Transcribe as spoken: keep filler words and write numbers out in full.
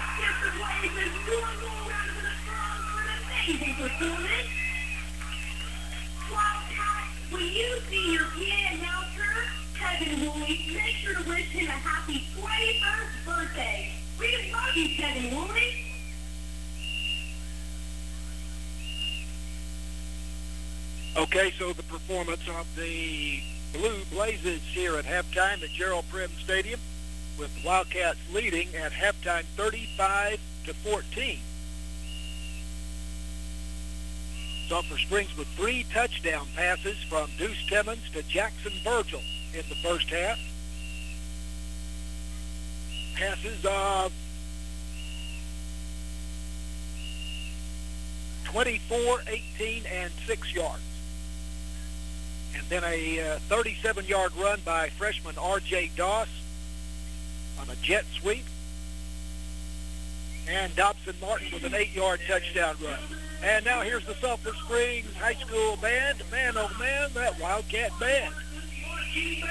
Wildcat the Blazers one more round of applause for an amazing performance. Wildcat, when you see your P A announcer, Kevin Woolley, make sure to wish him a happy twenty-first birthday. We love you, Kevin Woolley. Okay, so the performance of the Blue Blazers here at halftime at Gerald Prim Stadium, with the Wildcats leading at halftime thirty-five to fourteen. Sulphur Springs with three touchdown passes from Deuce Timmons to Jackson Virgil in the first half. Passes of twenty-four, eighteen, and six yards. And then a thirty-seven-yard run by freshman R J Doss on a jet sweep. And Dobson Martin with an eight-yard touchdown run. And now here's the Sulphur Springs High School band. Man, oh man, that Wildcat band.